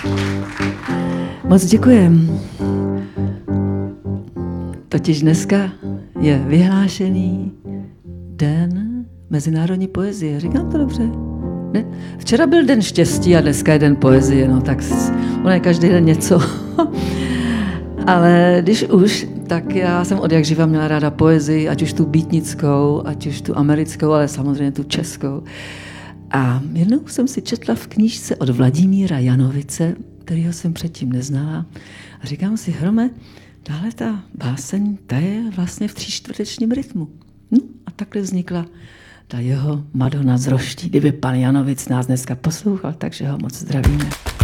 Moc děkujem. Totiž dneska je vyhlášený den mezinárodní poezie. Říkám to dobře? Ne? Včera byl den štěstí a dneska je den poezie, no tak ono je každý den něco. Ale když už, tak já jsem od jak živa měla ráda poezii, ať už tu býtnickou, ať už tu americkou, ale samozřejmě tu českou. A jednou jsem si četla v knížce od Vladimíra Janovice, kterýho jsem předtím neznala. A říkám si, Hrome, tahle ta báseň, ta je vlastně v 3/4 rytmu. No a takhle vznikla ta jeho Madona z Roští, kdyby pan Janovic nás dneska poslouchal, takže ho moc zdravíme.